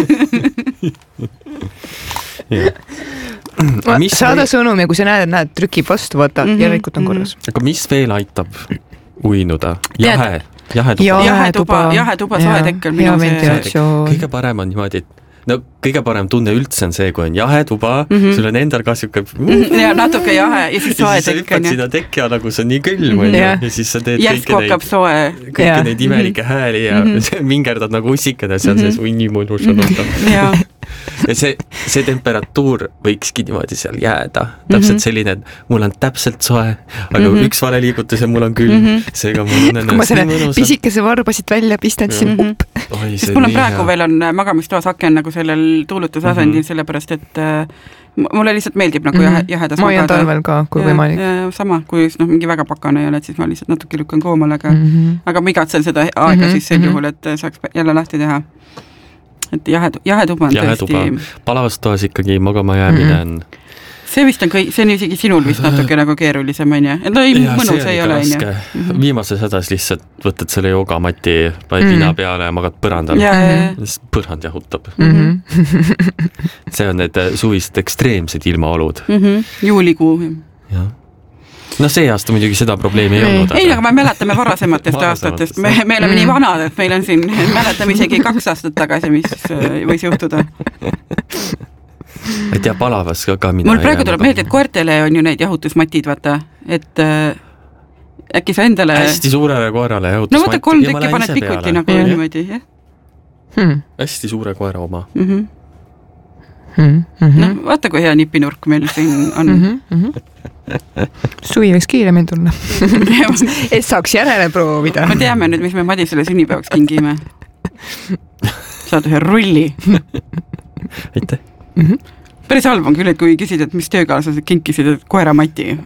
Saada või... sõnum ja kui sa näed, et näed, trükib vastu, vaata, mm -hmm. järelikult on korras. Aga mis veel aitab uinuda? Jahe, jahe tuba. Jahe tuba, jahe tuba, soe tekkel. Kõige parem on niimoodi, et no kõige parem tunne üldse on see, kui on jahe tuba, mm -hmm. sul on endal ka siuke mm -hmm. ja natuke jahe ja siis soe tekk. Ja siis sa hüppad sinna tekki alla, kui see on nii külm mm -hmm. ja. ja siis sa teed Järsku kõiki neid, soe. kõiki ja. neid imelikke hääli ja mm -hmm. mingerdad nagu ussikad ja seal mm -hmm. sees unni mõnus on. ja see, see temperatuur võikski niimoodi seal jääda. Täpselt selline, et mul on täpselt soe, aga mm -hmm. üks vale liigutus ja mul on külm. Mm -hmm. Seega mul on kui ma selle pisikese varbasid välja pistan, siis mm -hmm. up. Sest mul on praegu hea. Veel on magamistoas aken nagu sellel tuulutusasendil, mm -hmm. sellepärast et äh, mulle lihtsalt meeldib nagu mm -hmm. jahedas ma hoian talvel ka, kui ja, võimalik. Ja, sama, kui noh, mingi väga pakane ei ole, et siis ma lihtsalt natuke lükkan koomale, aga, mm -hmm. aga ma igatsen seda aega mm -hmm. siis sel juhul, et saaks jälle lahti teha. Et jahe, jahetuba on jahetuba. Tõesti... Palavas toas ikkagi magama jäämine mm -hmm. on... See vist on kõik, see on isegi sinul vist natuke nagu keerulisem, on ju? No ei, mõnus ei ole, on ju? Viimases hädas lihtsalt võtad selle joogamati, paned vina peale ja magad põrandal. Põrand jahutab. Mm -hmm. See on need suvist ekstreemsed ilmaolud. Mm -hmm. Juulikuu. Jah. No see aasta muidugi seda probleemi ei olnud. Ei, aga me mäletame varasematest aastatest. Me, me oleme mm. nii vanad, et meil on siin, mäletame isegi kaks aastat tagasi, mis võis juhtuda. Et ja Palavas ka, ka mina. Mul praegu tuleb meelde, et koertele on ju neid jahutusmatid, vaata, et äh, äkki sa endale... Hästi suurele koerale jahutusmatti. No vaata, kolm tükki paned pikuti nagu ja niimoodi, jah? Hmm. Hästi suure koera oma. Mm -hmm. Mm -hmm. No vaata, kui hea nipinurk meil siin on. Mm -hmm. Suvi võiks kiiremini tulla. Et saaks järele proovida. Me teame nüüd, mis me Madisele sünnipäevaks kingime. Saad ühe rulli. Aitäh. Mm -hmm. Päris halb on küll, et kui küsid, et mis töökaaslased kinkisid, et koeramati.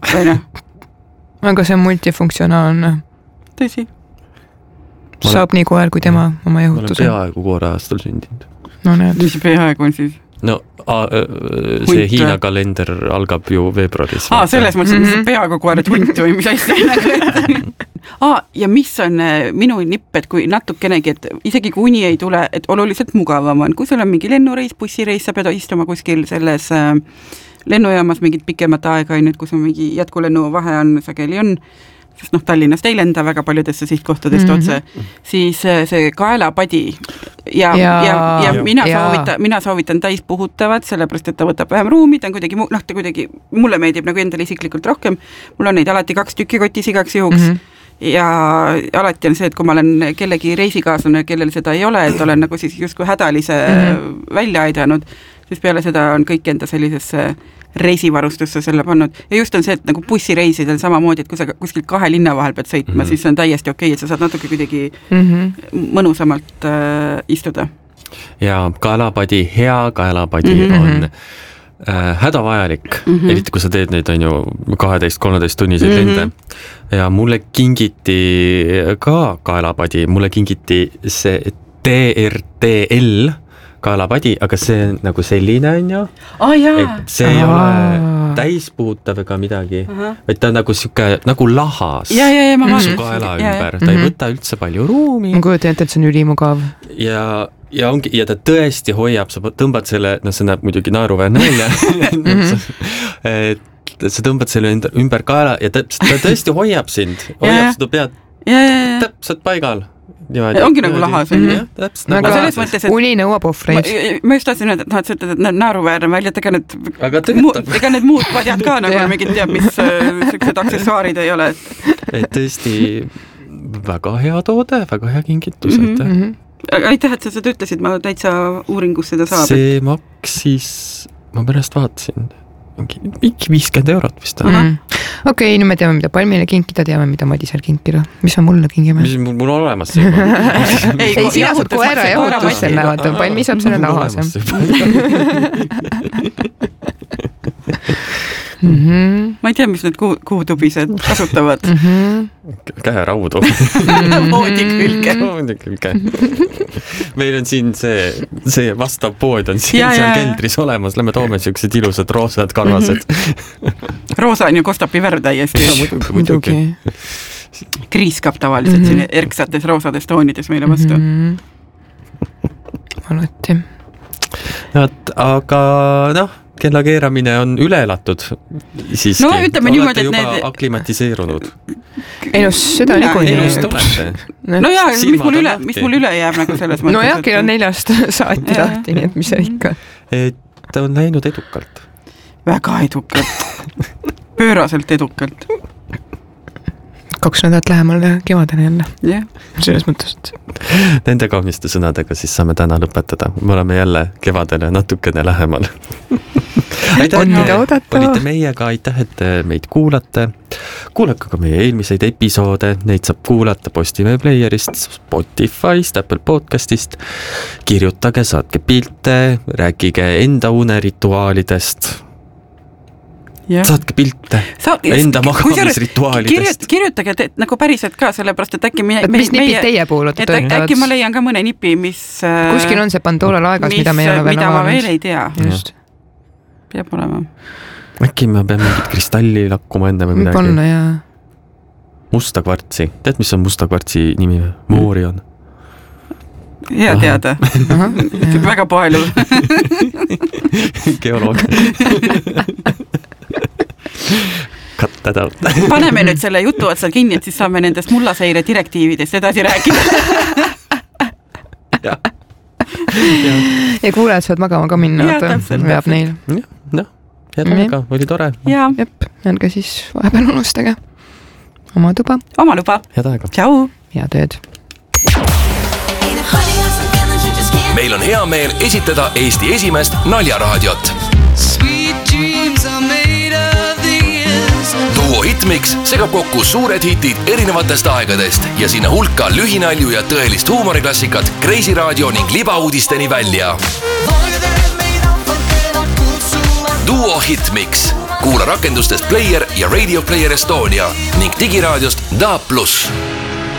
Aga see on multifunktsionaalne. Tõsi. Saab nii koer kui tema oma jahutuse. Ma olen peaaegu koore aastal sündinud. No näed. Mis peaaegu on siis? No a, see hunt. Hiina kalender algab ju veebruaris. Aa, selles mõttes, et mm -hmm. peaaegu koered hunt või mis asja. Aa, ja mis on minu nipp, et kui natukenegi, et isegi kui uni ei tule, et oluliselt mugavam on, kui sul on mingi lennureis, bussireis, sa pead istuma kuskil selles äh, lennujaamas mingit pikemat aega, nüüd, kus on mingi jätkulennu vahe on, sageli on, sest noh, Tallinnast ei lenda väga paljudesse sihtkohtadest mm -hmm. otse, siis see kaelapadi ja, ja, ja, ja mina ja. soovitan, mina soovitan täis puhutavat, sellepärast, et ta võtab vähem ruumi, ta on kuidagi, noh, ta kuidagi, mulle meeldib nagu endale isiklikult rohkem, mul on neid alati kaks tükki kotis igaks juhuks, mm -hmm. ja alati on see, et kui ma olen kellegi reisikaaslane, kellel seda ei ole, et olen nagu siis justkui hädalise mm-hmm. välja aidanud, siis peale seda on kõik enda sellisesse reisivarustusse selle pannud. Ja just on see, et nagu bussireisidel samamoodi, et kui sa kuskil kahe linna vahel pead sõitma, mm-hmm. siis on täiesti okei, et sa saad natuke kuidagi mm-hmm. mõnusamalt äh, istuda. Ja kaelapadi, hea kaelapadi mm-hmm. on Äh, hädavajalik, mm -hmm. eriti kui sa teed neid on ju kaheteist-kolmeteist tunniseid mm -hmm. lende ja mulle kingiti ka kaelapadi, mulle kingiti see T R T L kaelapadi, aga see on nagu selline on ju, oh, et see ei Aa. ole täispuhutav ega midagi, uh -huh. et ta on nagu siuke, nagu lahas ja, ja, ja, ma su kaela ümber, ja, ja. ta mm -hmm. ei võta üldse palju ruumi. Ma kujutan ette, et see on ülimugav. Ja ja ongi, ja ta tõesti hoiab, sa tõmbad selle, noh, see näeb muidugi naeruväärne välja, et sa tõmbad selle ümber kaela ja ta, ta tõesti hoiab sind, hoiab seda pead ja, ja, ja. täpselt paigal. Niimoodi, ongi nagu lahas, on ju? Aga selles mõttes, et uni nõuab ohvreid. Ma just tahtsin öelda, et, et sa ütled, et näeb naeruväärne välja, et ega need, mu, ega need muud padjad ka nagu mingid teab, mis sellised aksessuaarid ei ole. Et tõesti väga hea toode, väga hea kingitus, mm -hmm. aitäh. Aitäh, et sa seda ütlesid, ma täitsa uuringus seda saab. See maksis, ma pärast vaatasin, mingi viiskümmend eurot vist. Mm. Okei, nüüd me teame, mida Palmile kinkida, teame, mida Madisel kinkida. Mis on mulle kingime? Mis mul, mul on olemas see juba. ei, ei, sina saad koera jahutusse näevad, Palmi saab selle nahase. Mm-hmm. Ma ei tea, mis need kuu, kuutubised kasutavad. Mm-hmm. Käeraudu. Voodi külge. Voodi külge. Meil on siin see, see vastav pood on siin ja, seal ja. keldris olemas. Lähme toome siuksed ilusad roosad karvased. Mm-hmm. Roosa on ju kostapi värv täiesti. Ja, muidugi, muidugi. Kriiskab tavaliselt mm-hmm. siin erksates roosades toonides meile vastu. Mm-hmm. Alati. Aga noh, kella keeramine on üle elatud, siiski. No ütleme niimoodi, et juba need... aklimatiseerunud. Ei no, seda niikuinii. Ei no, seda olete. No jaa, mis mul, üle, mis mul üle jääb nagu selles mõttes. No jah, kell on neljast saati lahti, nii et mis see ikka. Et on läinud edukalt. Väga edukalt. Pööraselt edukalt. kaks nädalat lähemal kevadeni jälle. jah. Selles mõttes, et nende kauniste sõnadega siis saame täna lõpetada. Me oleme jälle kevadele natukene lähemal. aitäh, et olite meiega, aitäh, et meid kuulate. Kuulake ka meie eelmiseid episoode, neid saab kuulata Postimehe playerist, Spotify'st, Apple podcastist. Kirjutage, saatke pilte, rääkige enda unerituaalidest. Ja. Saatke pilte Sa enda magamisrituaalidest. Kirjut, kirjutage te, nagu päriselt ka, sellepärast, et äkki meie, et mis nipid meie, teie puhul et äkki ma leian ka mõne nipi, mis kuskil on see Pandora laegas, mida me ei ole veel mida ma veel ei tea. Just. Peab olema. Äkki ma pean mingit kristalli lakkuma enda või midagi. Panna, jaa. Musta kvartsi. Tead, mis on musta kvartsi nimi? Moorion. Hea Aha. teada. Aha, väga palju. Geoloog. Cut that out. Paneme nüüd selle jutu otsal kinni, et siis saame nendest mullaseire direktiividest edasi rääkida. ja. ja. ja kuulejad saad magama ka minna. Ja, täpselt. Veab neil. Ja, noh, head aega, oli tore. Ja. Jep, ärge siis vahepeal unustage. Oma tuba. Oma luba. Head aega. Tšau. Head ööd. Meil on hea meel esitada Eesti esimest naljaraadiot. Duo Hitmix segab kokku suured hitid erinevatest aegadest ja sinna hulka lühinalju ja tõelist huumoriklassikat Kreisi raadio ning libauudisteni välja. Duo Hitmix. Kuula rakendustest Player ja Radio Player Estonia ning digiraadiost D A B plus.